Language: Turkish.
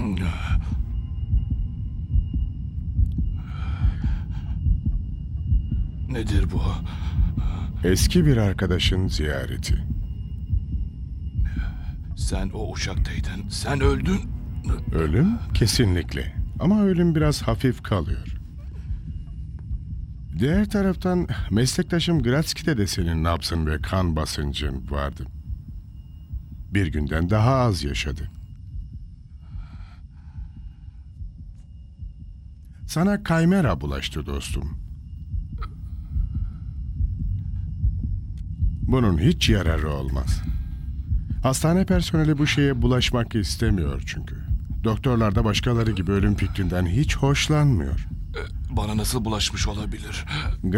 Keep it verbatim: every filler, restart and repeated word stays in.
Nedir bu? Eski bir arkadaşın ziyareti. Sen o uçaktaydın. Sen öldün. Ölüm kesinlikle. Ama ölüm biraz hafif kalıyor. Diğer taraftan meslektaşım Gradski'de de senin nabzın ve kan basıncın vardı. Bir günden daha az yaşadı. Sana kaymera bulaştı dostum. Bunun hiç yararı olmaz. Hastane personeli bu şeye bulaşmak istemiyor çünkü. Doktorlar da başkaları gibi ölüm fikrinden hiç hoşlanmıyor. Bana nasıl bulaşmış olabilir?